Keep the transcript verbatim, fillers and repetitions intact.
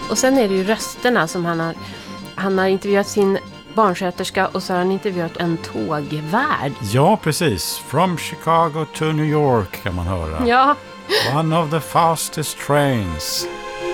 Och sen är det ju rösterna som han har... Han har intervjuat sin barnsköterska och så har han intervjuat en tågvärd. Ja, precis. From Chicago to New York kan man höra. Ja. One of the fastest trains.